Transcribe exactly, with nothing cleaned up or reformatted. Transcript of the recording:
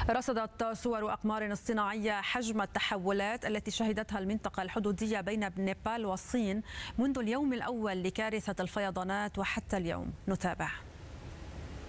رصدت صور أقمار اصطناعية حجم التحولات التي شهدتها المنطقة الحدودية بين نيبال والصين منذ اليوم الأول لكارثة الفيضانات وحتى اليوم. نتابع.